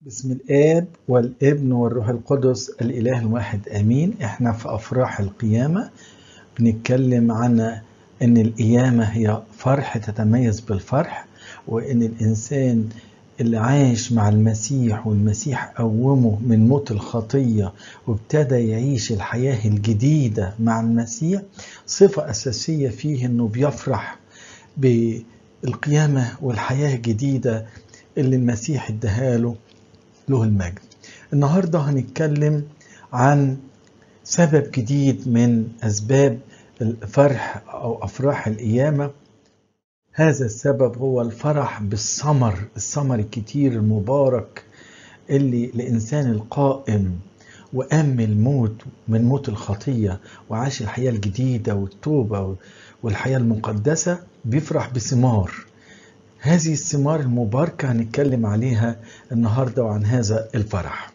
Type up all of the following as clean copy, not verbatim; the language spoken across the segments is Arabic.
بسم الآب والابن والروح القدس الإله الواحد آمين. احنا في أفراح القيامة بنتكلم عن أن القيامة هي فرح تتميز بالفرح، وأن الإنسان اللي عايش مع المسيح والمسيح قومه من موت الخطية وابتدى يعيش الحياة الجديدة مع المسيح، صفة أساسية فيه أنه بيفرح بالقيامة والحياة الجديدة اللي المسيح اداها له المجد. النهاردة هنتكلم عن سبب جديد من أسباب الفرح أو أفراح القيامة. هذا السبب هو الفرح بالثمر، الثمر الكتير المبارك اللي الإنسان القائم وقام الموت من موت الخطية وعاش الحياة الجديدة والتوبة والحياة المقدسة بيفرح بثمار. هذه الثمار المباركة هنتكلم عليها النهاردة وعن هذا الفرح.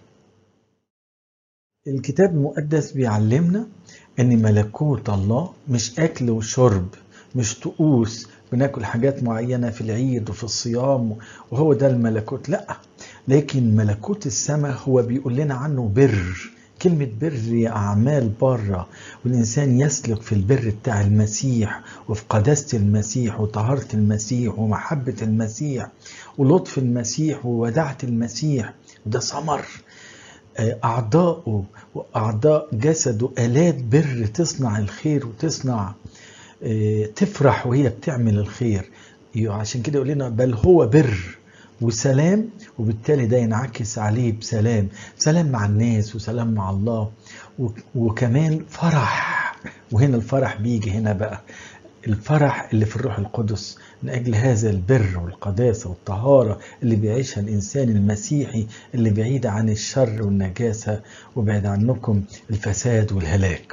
الكتاب المقدس بيعلمنا ان ملكوت الله مش اكل وشرب، مش طقوس بناكل حاجات معينة في العيد وفي الصيام وهو ده الملكوت، لا، لكن ملكوت السماء هو بيقول لنا عنه بر. كلمة بر هي أعمال بره، والإنسان يسلك في البر بتاع المسيح وفي قداسة المسيح وطهارة المسيح ومحبة المسيح ولطف المسيح ووداعة المسيح، وده ثمر أعضاؤه وأعضاء جسده آلات بر تصنع الخير وتصنع تفرح وهي بتعمل الخير. عشان كده يقول لنا بل هو بر وسلام، وبالتالي ده ينعكس عليه بسلام، سلام مع الناس وسلام مع الله، وكمان فرح. وهنا الفرح بيجي هنا بقى الفرح اللي في الروح القدس من أجل هذا البر والقداسة والطهارة اللي بيعيشها الإنسان المسيحي اللي بعيد عن الشر والنجاسة وبعيد عنكم الفساد والهلاك.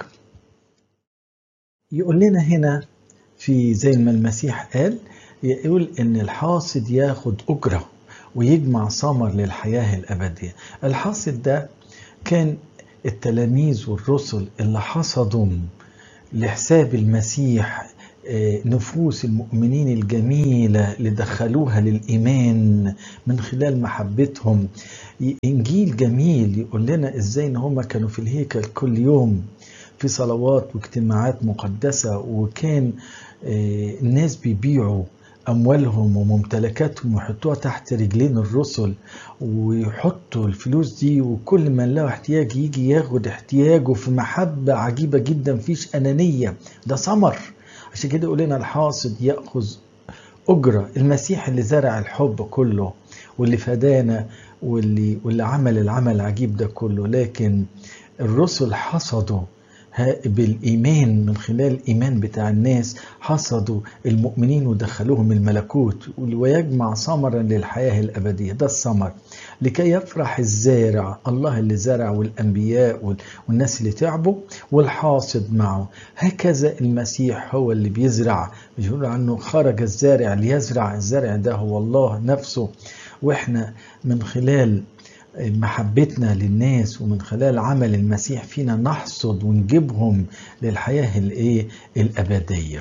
يقول لنا هنا في زي ما المسيح قال، يقول إن الحاصد ياخد أجرة ويجمع ثمر للحياة الأبدية. الحاصد ده كان التلاميذ والرسل اللي حصدوا لحساب المسيح نفوس المؤمنين الجميلة اللي دخلوها للإيمان من خلال محبتهم. إنجيل جميل يقول لنا إزاي إن هم كانوا في الهيكل كل يوم في صلوات واجتماعات مقدسة، وكان الناس بيبيعوا أموالهم وممتلكاتهم ويحطوها تحت رجلين الرسل ويحطوا الفلوس دي، وكل من له احتياج يجي ياخد احتياجه في محبة عجيبة جدا، مفيش أنانية، ده ثمر. عشان كده يقول لنا الحاصد يأخذ أجرة. المسيح اللي زرع الحب كله واللي فدانا واللي عمل العمل العجيب ده كله، لكن الرسل حصدوا بالإيمان من خلال الإيمان بتاع الناس، حصدوا المؤمنين ودخلوهم الملكوت ويجمع ثمرا للحياة الأبدية. ده الثمر لكي يفرح الزارع، الله اللي زرع والأنبياء والناس اللي تعبوا والحاصد معه. هكذا المسيح هو اللي بيزرع، بيقول عنه خرج الزارع ليزرع. الزارع ده هو الله نفسه، وإحنا من خلال محبتنا للناس ومن خلال عمل المسيح فينا نحصد ونجيبهم للحياة الأبدية.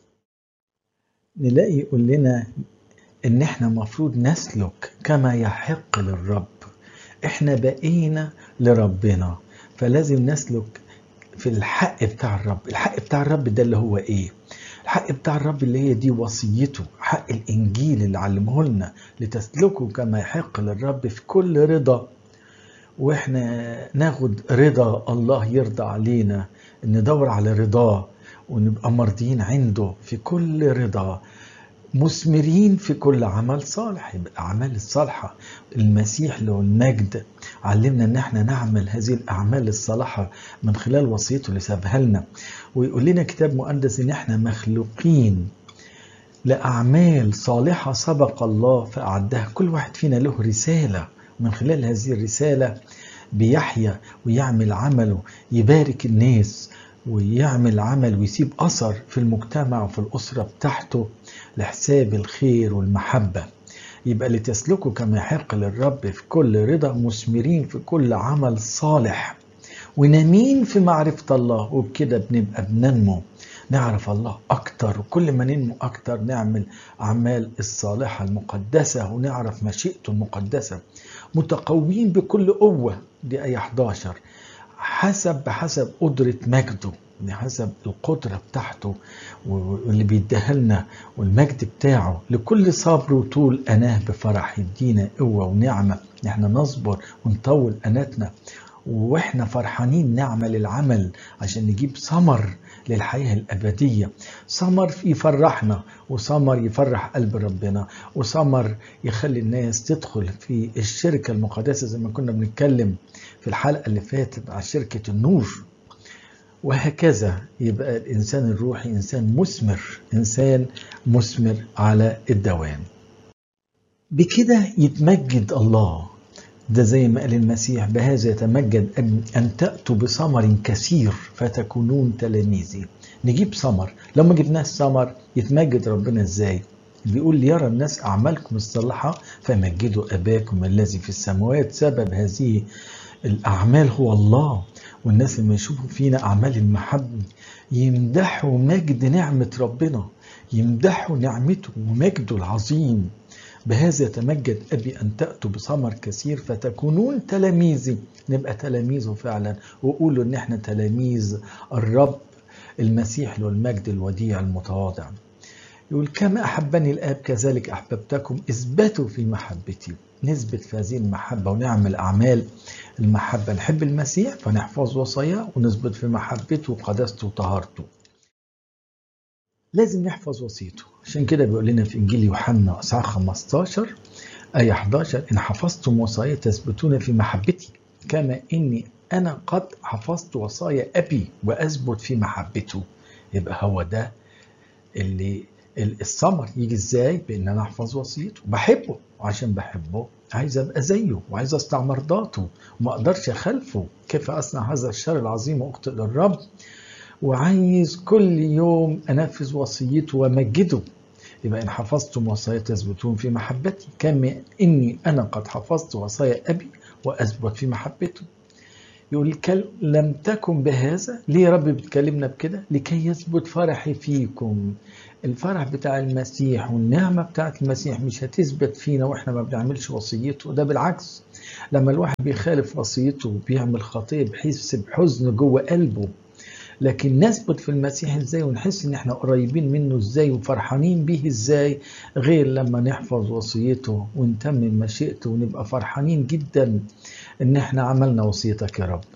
نلاقي يقول لنا إن إحنا مفروض نسلك كما يحق للرب. إحنا بقينا لربنا، فلازم نسلك في الحق بتاع الرب. الحق بتاع الرب ده اللي هو إيه؟ الحق بتاع الرب اللي هي دي وصيته، حق الإنجيل اللي علمه لنا لتسلكوا كما يحق للرب في كل رضا. وإحنا ناخد رضا الله يرضى علينا، ندور على رضاه ونبقى مرضيين عنده في كل رضا، مثمرين في كل عمل صالح. يبقى الأعمال الصالحة المسيح له المجد علمنا ان احنا نعمل هذه الأعمال الصالحة من خلال وصيته اللي سابها لنا. ويقول لنا كتاب مقدس ان احنا مخلوقين لأعمال صالحة سبق الله فأعدها. كل واحد فينا له رسالة، ومن خلال هذه الرسالة بيحيا ويعمل عمله، يبارك الناس ويعمل عمل ويسيب أثر في المجتمع وفي الأسرة بتاعته لحساب الخير والمحبة. يبقى لتسلكوا كما يحق للرب في كل رضا، مثمرين في كل عمل صالح ونامين في معرفة الله، وبكده بنبقى بننمو نعرف الله أكتر، وكل ما ننمو أكتر نعمل أعمال الصالحة المقدسة ونعرف مشيئته المقدسة، متقوين بكل قوة. دي آية 11. بحسب قدرة مجده، بحسب القدرة بتاعته واللي بيديها لنا والمجد بتاعه، لكل صبر وطول أناه بفرح. يدينا قوة ونعمة نحن نصبر ونطول أناتنا واحنا فرحانين نعمل العمل عشان نجيب ثمر للحياة الأبدية، ثمر يفرحنا، وثمر يفرح قلب ربنا، وثمر يخلي الناس تدخل في الشركة المقدسة زي ما كنا بنتكلم في الحلقة اللي فاتت على شركة النور. وهكذا يبقى الإنسان الروحي إنسان مثمر على الدوام. بكده يتمجد الله. ده زي ما قال المسيح: بهذا يتمجد أن تأتوا بثمر كثير فتكونون تلاميذي. نجيب ثمر. لو ما جبناش ثمر يتمجد ربنا ازاي؟ بيقول: ليرى الناس أعمالكم الصالحة فمجدوا أباكم الذي في السماوات. سبب هذه الأعمال هو الله، والناس لما يشوفوا فينا أعمال المحبة يمدحوا مجد نعمة ربنا، يمدحوا نعمته ومجده العظيم. بهذا يتمجد أبي أن تأتوا بثمر كثير فتكونون تلاميذي. نبقى تلاميذه فعلا، وقولوا إن احنا تلاميذ الرب المسيح له المجد الوديع المتواضع. يقول: كما أحبني الآب كذلك أحببتكم، اثبتوا في محبتي. نثبت في هذه المحبة ونعمل أعمال المحبة. نحب المسيح فنحفظ وصاياه ونثبت في محبته وقداسته وطهارته. لازم نحفظ وصيته. عشان كده بيقول لنا في إنجيل يوحنا إصحاح 15 آية 11: إن حفظتم وصايا تثبتون في محبتي كما إني أنا قد حفظت وصايا أبي وأثبت في محبته. يبقى هو ده اللي الثمر يجي ازاي؟ بان انا احفظ وصيته، بحبه، وعشان بحبه عايز ابقى زيه وعايز اصنع مرضاته وما اقدرش اخالفه. كيف اصنع هذا الشر العظيم واخطئ للرب؟ وعايز كل يوم انفذ وصيته وامجده. يبقى ان حفظتم وصايا تثبتون في محبتي كما اني انا قد حفظت وصايا ابي واثبت في محبته. يقول: لم تكن بهذا. ليه يا رب بتكلمنا بكده؟ لكي يثبت فرحي فيكم. الفرح بتاع المسيح والنعمة بتاعت المسيح مش هتثبت فينا واحنا ما بنعملش وصيته. ده بالعكس، لما الواحد بيخالف وصيته وبيعمل خطية بيحس بحزن جوه قلبه. لكن نثبت في المسيح ازاي ونحس ان احنا قريبين منه ازاي وفرحانين بيه ازاي، غير لما نحفظ وصيته ونتمم مشيئته ونبقى فرحانين جدا ان احنا عملنا وصيتك يا رب.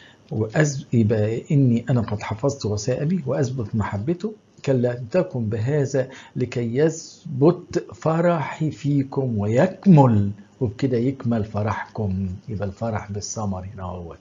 يبقى اني انا قد حفظت وصايا ابي واثبت محبته. كلا تكن بهذا لكي يثبت فرحي فيكم ويكمل، وبكده يكمل فرحكم. يبقى الفرح بالثمر هنا اهوت.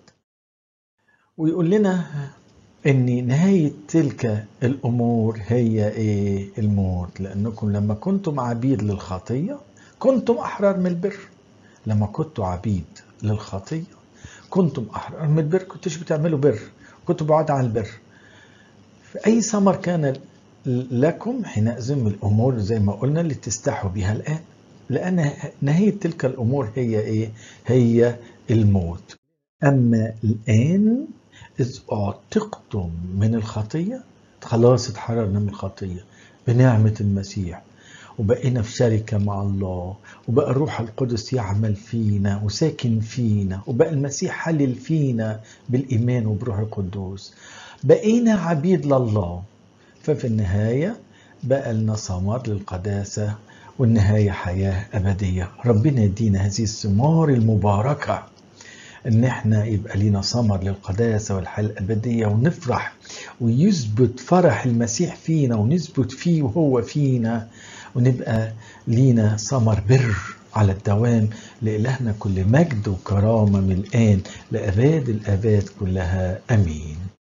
ويقول لنا ان نهاية تلك الامور هي ايه؟ الموت. لانكم لما كنتم عبيد للخطية كنتم احرار من البر. لما كنتوا عبيد للخطية كنتم احرار من البر، كنتوش بتعملوا بر، كنتوا بعاد عن البر. في اي ثمر كان لكم حينئذ الامور زي ما قلنا اللي تستحوا بها الان، لان نهاية تلك الامور هي ايه؟ هي الموت. اما الان إذ اعتقتم من الخطية، خلاص اتحررنا من الخطية بنعمة المسيح وبقينا في شركة مع الله، وبقى الروح القدس يعمل فينا وساكن فينا، وبقى المسيح حلل فينا بالإيمان وبروح القدوس، بقينا عبيد لله. ففي النهاية بقى لنا ثمر للقداسة، والنهاية حياة أبدية. ربنا يدينا هذه الثمار المباركة ان احنا يبقى لينا ثمر للقداسة والحياة الأبدية، ونفرح ويثبت فرح المسيح فينا ونثبت فيه وهو فينا، ونبقى لينا ثمر بر على الدوام. لإلهنا كل مجد وكرامة من الآن لأباد الآباد كلها. أمين.